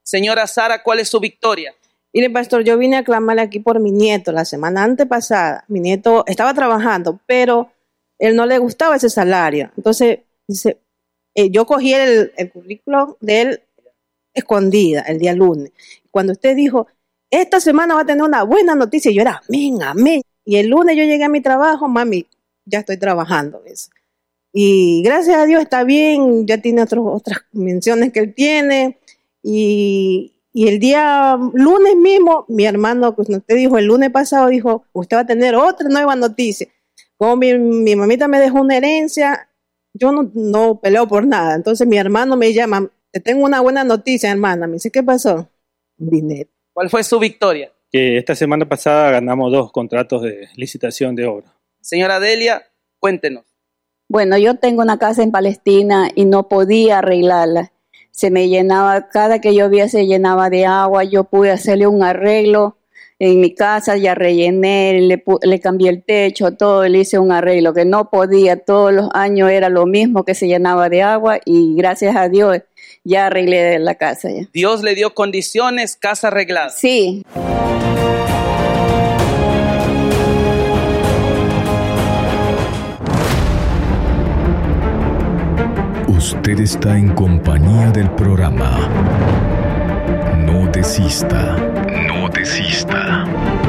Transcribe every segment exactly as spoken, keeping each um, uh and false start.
Señora Sara, ¿cuál es su victoria? Mire, pastor, yo vine a clamarle aquí por mi nieto la semana antepasada. Mi nieto estaba trabajando, pero él no le gustaba ese salario. Entonces, dice, eh, yo cogí el, el currículo de él escondida el día lunes. Cuando usted dijo, esta semana va a tener una buena noticia, yo era, amén, amén. Y el lunes yo llegué a mi trabajo, mami, ya estoy trabajando. ¿Ves? Y gracias a Dios está bien, ya tiene otros, otras menciones que él tiene. Y... Y el día lunes mismo, mi hermano, pues usted dijo, el lunes pasado dijo, usted va a tener otra nueva noticia. Como mi, mi mamita me dejó una herencia, yo no, no peleo por nada. Entonces mi hermano me llama, te tengo una buena noticia, hermana. Me dice, ¿qué pasó? Dinero. ¿Cuál fue su victoria? Que esta semana pasada ganamos dos contratos de licitación de obra. Señora Delia, cuéntenos. Bueno, yo tengo una casa en Palestina y no podía arreglarla. Se me llenaba, cada que llovía se llenaba de agua, yo pude hacerle un arreglo en mi casa, ya rellené, le, le cambié el techo, todo, le hice un arreglo que no podía, todos los años era lo mismo, que se llenaba de agua y gracias a Dios ya arreglé la casa. Ya. Dios le dio condiciones, casa arreglada. Sí. Usted está en compañía del programa No Desista, No Desista.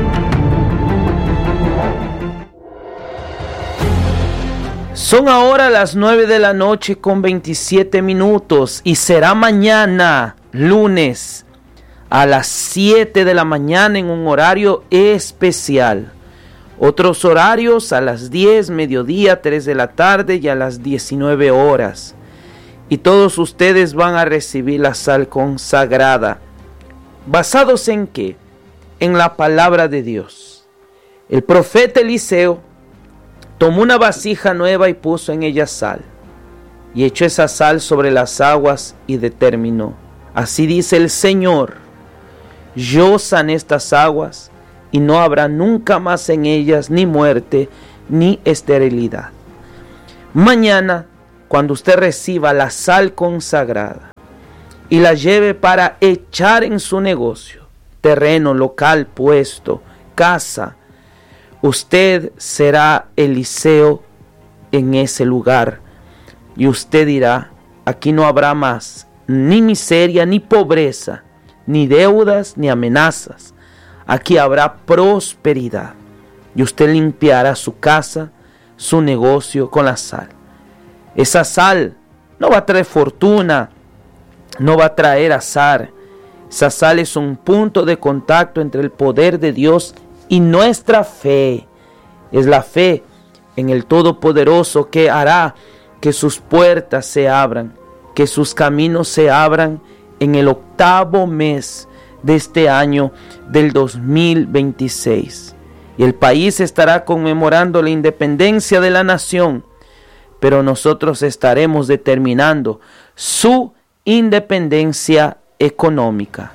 Son ahora las nueve de la noche con veintisiete minutos y será mañana, lunes, a las siete de la mañana en un horario especial. Otros horarios a las diez, mediodía, tres de la tarde y a las diecinueve horas. Y todos ustedes van a recibir la sal consagrada. ¿Basados en qué? En la palabra de Dios. El profeta Eliseo tomó una vasija nueva y puso en ella sal. Y echó esa sal sobre las aguas y determinó. Así dice el Señor. Yo sané estas aguas y no habrá nunca más en ellas ni muerte ni esterilidad. Mañana, cuando usted reciba la sal consagrada y la lleve para echar en su negocio, terreno, local, puesto, casa, usted será Eliseo en ese lugar. Y usted dirá, aquí no habrá más ni miseria, ni pobreza, ni deudas, ni amenazas. Aquí habrá prosperidad. Y usted limpiará su casa, su negocio con la sal. Esa sal no va a traer fortuna, no va a traer azar. Esa sal es un punto de contacto entre el poder de Dios y nuestra fe. Es la fe en el Todopoderoso que hará que sus puertas se abran, que sus caminos se abran en el octavo mes de este año del dos mil veintiséis. Y el país estará conmemorando la independencia de la nación, pero nosotros estaremos determinando su independencia económica.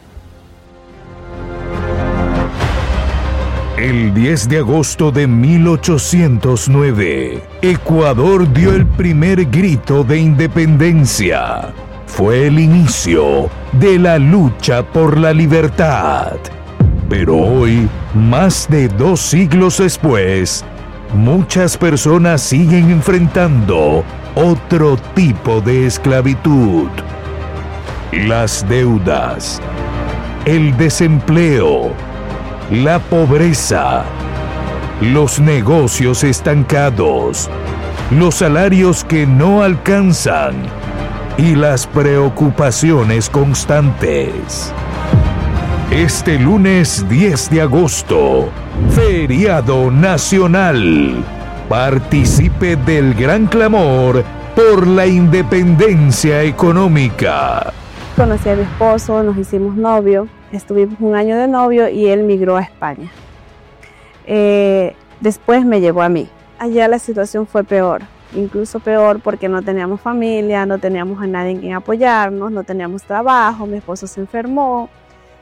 El diez de agosto de mil ochocientos nueve, Ecuador dio el primer grito de independencia. Fue el inicio de la lucha por la libertad. Pero hoy, más de dos siglos después, muchas personas siguen enfrentando otro tipo de esclavitud. Las deudas, el desempleo, la pobreza, los negocios estancados, los salarios que no alcanzan y las preocupaciones constantes. Este lunes diez de agosto, feriado nacional. Participe del gran clamor por la independencia económica. Conocí a mi esposo, nos hicimos novios, estuvimos un año de novio y él migró a España. Eh, después me llevó a mí. Allá la situación fue peor, incluso peor porque no teníamos familia, no teníamos a nadie en quien apoyarnos, no teníamos trabajo, mi esposo se enfermó.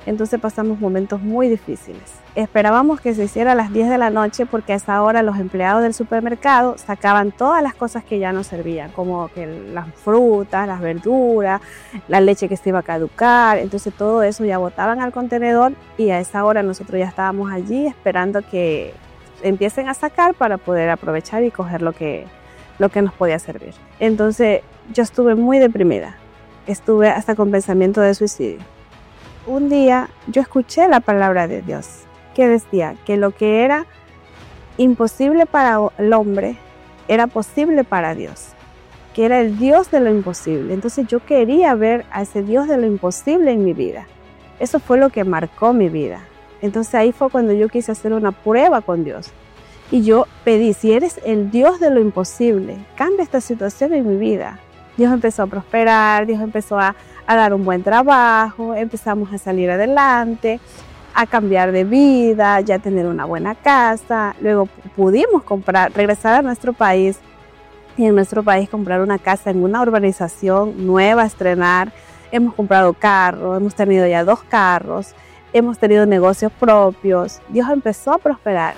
Entonces pasamos momentos muy difíciles. Esperábamos que se hiciera a las diez de la noche porque a esa hora los empleados del supermercado sacaban todas las cosas que ya no servían, como que las frutas, las verduras, la leche que se iba a caducar. Entonces todo eso ya botaban al contenedor y a esa hora nosotros ya estábamos allí esperando que empiecen a sacar para poder aprovechar y coger lo que, lo que nos podía servir. Entonces yo estuve muy deprimida, estuve hasta con pensamiento de suicidio. Un día yo escuché la palabra de Dios que decía que lo que era imposible para el hombre era posible para Dios, que era el Dios de lo imposible. Entonces yo quería ver a ese Dios de lo imposible en mi vida. Eso fue lo que marcó mi vida. Entonces ahí fue cuando yo quise hacer una prueba con Dios. Y yo pedí, si eres el Dios de lo imposible, cambia esta situación en mi vida. Dios empezó a prosperar, Dios empezó a, a dar un buen trabajo, empezamos a salir adelante, a cambiar de vida, ya tener una buena casa. Luego pudimos comprar, regresar a nuestro país y en nuestro país comprar una casa en una urbanización nueva, estrenar. Hemos comprado carros, hemos tenido ya dos carros, hemos tenido negocios propios. Dios empezó a prosperar.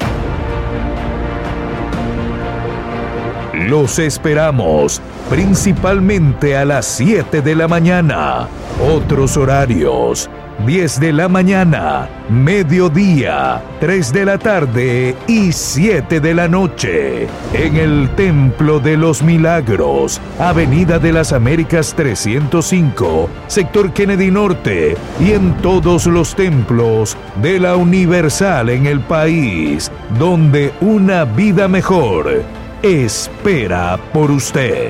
Los esperamos, principalmente a las siete de la mañana. Otros horarios: diez de la mañana, mediodía, tres de la tarde y siete de la noche. En el Templo de los Milagros, Avenida de las Américas trescientos cinco, Sector Kennedy Norte, y en todos los templos de la Universal en el país, donde una vida mejor espera por usted.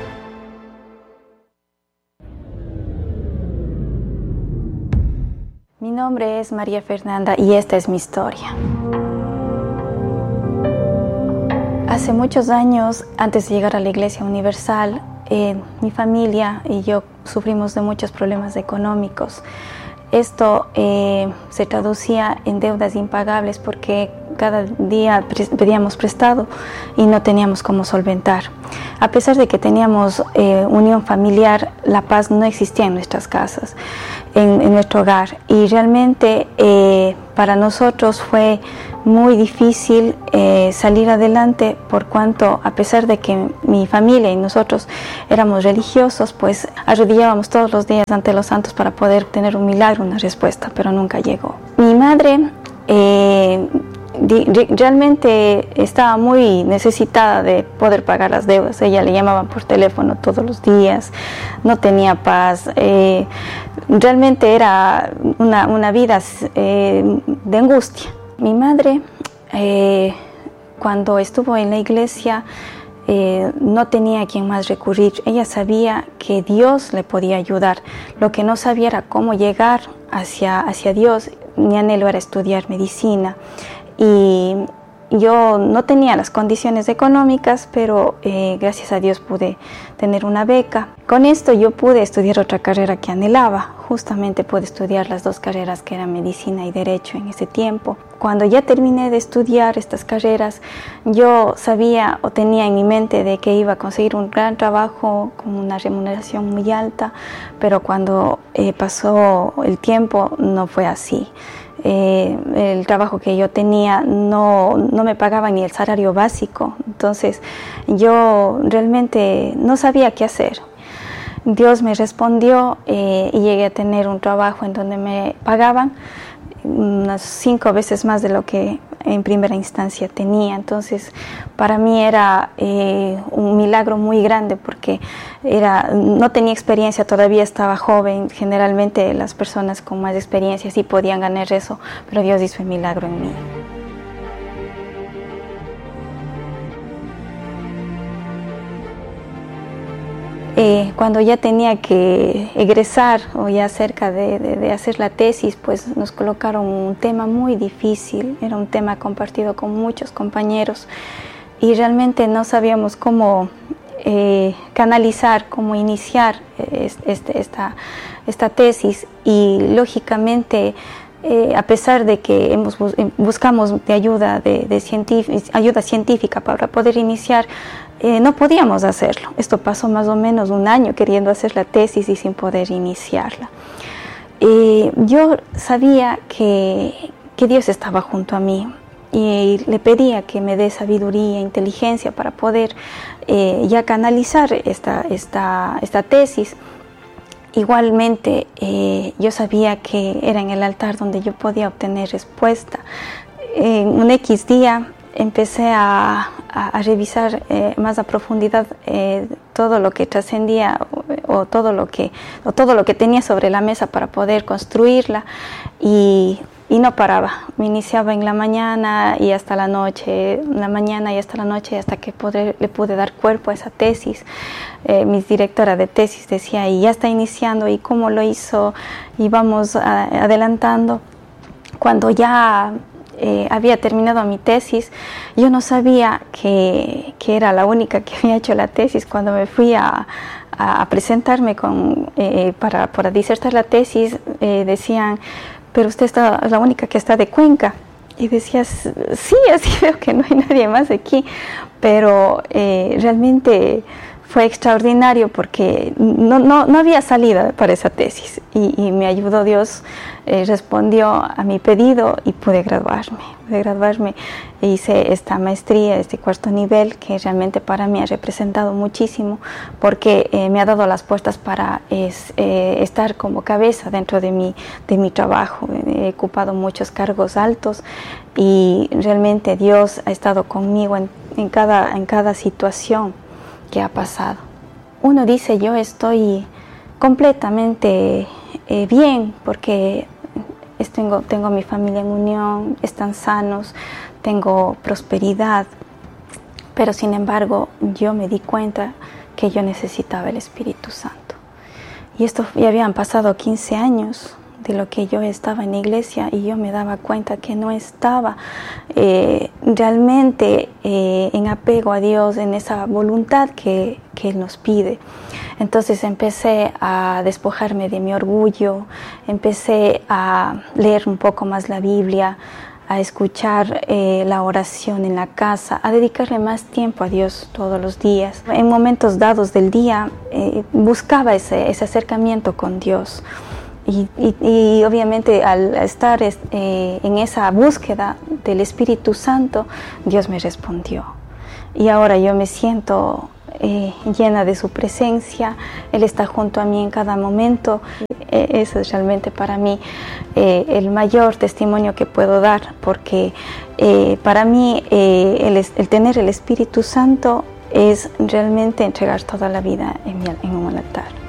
Mi nombre es María Fernanda y esta es mi historia. Hace muchos años, antes de llegar a la Iglesia Universal, eh, mi familia y yo sufrimos de muchos problemas económicos. Esto eh, se traducía en deudas impagables porque cada día pedíamos prestado y no teníamos cómo solventar. A pesar de que teníamos eh, unión familiar, la paz no existía en nuestras casas, en, en nuestro hogar. Y realmente eh, para nosotros fue muy difícil eh, salir adelante por cuanto, a pesar de que mi familia y nosotros éramos religiosos, pues arrodillábamos todos los días ante los santos para poder tener un milagro, una respuesta, pero nunca llegó. Mi madre eh, realmente estaba muy necesitada de poder pagar las deudas. Ella le llamaban por teléfono todos los días, no tenía paz. Eh, realmente era una, una vida eh, de angustia. Mi madre, eh, cuando estuvo en la iglesia, eh, no tenía a quien más recurrir. Ella sabía que Dios le podía ayudar. Lo que no sabía era cómo llegar hacia, hacia Dios. Mi anhelo era estudiar medicina. Y yo no tenía las condiciones económicas, pero eh, gracias a Dios pude tener una beca. Con esto yo pude estudiar otra carrera que anhelaba. Justamente pude estudiar las dos carreras que eran medicina y derecho en ese tiempo. Cuando ya terminé de estudiar estas carreras, yo sabía o tenía en mi mente de que iba a conseguir un gran trabajo con una remuneración muy alta, pero cuando eh, pasó el tiempo no fue así. Eh, el trabajo que yo tenía no, no me pagaba ni el salario básico, entonces yo realmente no sabía qué hacer. Dios me respondió eh, y llegué a tener un trabajo en donde me pagaban unas cinco veces más de lo que en primera instancia tenía. Entonces para mí era eh, un milagro muy grande porque era, no tenía experiencia, todavía estaba joven. Generalmente las personas con más experiencia sí podían ganar eso, pero Dios hizo el milagro en mí. Eh, cuando ya tenía que egresar o ya cerca de, de, de hacer la tesis, pues nos colocaron un tema muy difícil. Era un tema compartido con muchos compañeros y realmente no sabíamos cómo eh, canalizar, cómo iniciar este, esta, esta tesis. Y lógicamente, eh, a pesar de que hemos, buscamos de ayuda, de, de científic, ayuda científica para poder iniciar, Eh, no podíamos hacerlo. Esto pasó más o menos un año queriendo hacer la tesis y sin poder iniciarla. eh, yo sabía que, que Dios estaba junto a mí y le pedía que me dé sabiduría e inteligencia para poder eh, ya canalizar esta, esta, esta tesis. Igualmente, eh, yo sabía que era en el altar donde yo podía obtener respuesta. En un X día empecé a, a, a revisar eh, más a profundidad eh, todo lo que trascendía o, o, todo lo que, o todo lo que tenía sobre la mesa para poder construirla, y, y no paraba. Me iniciaba en la mañana y hasta la noche, en la mañana y hasta la noche, hasta que poder, le pude dar cuerpo a esa tesis. Eh, mi directora de tesis decía, y ya está iniciando, y cómo lo hizo, y vamos a, adelantando. Cuando ya eh, había terminado mi tesis, yo no sabía que, que era la única que había hecho la tesis. Cuando me fui a, a presentarme con, eh, para, para disertar la tesis, eh, decían, pero usted es la única que está de Cuenca. Y decías, sí, así veo que no hay nadie más aquí, pero eh, realmente fue extraordinario porque no, no, no había salida para esa tesis, y, y me ayudó Dios, eh, respondió a mi pedido y pude graduarme. Pude graduarme, hice esta maestría, este cuarto nivel, que realmente para mí ha representado muchísimo porque eh, me ha dado las puertas para es, eh, estar como cabeza dentro de mi, de mi trabajo. He ocupado muchos cargos altos y realmente Dios ha estado conmigo en, en, cada, en cada situación que ha pasado. Uno dice, yo estoy completamente eh, bien porque tengo, tengo mi familia en unión, están sanos, tengo prosperidad, pero sin embargo yo me di cuenta que yo necesitaba el Espíritu Santo. Y esto ya habían pasado quince años de lo que yo estaba en la iglesia, y yo me daba cuenta que no estaba eh, realmente eh, en apego a Dios, en esa voluntad que, que Él nos pide. Entonces empecé a despojarme de mi orgullo, empecé a leer un poco más la Biblia, a escuchar eh, la oración en la casa, a dedicarle más tiempo a Dios todos los días. En momentos dados del día eh, buscaba ese, ese acercamiento con Dios. Y, y, y obviamente al estar eh, en esa búsqueda del Espíritu Santo, Dios me respondió. Y ahora yo me siento eh, llena de su presencia. Él está junto a mí en cada momento. Eh, eso es realmente para mí eh, el mayor testimonio que puedo dar, porque eh, para mí eh, el, el tener el Espíritu Santo es realmente entregar toda la vida en, mi, en un altar.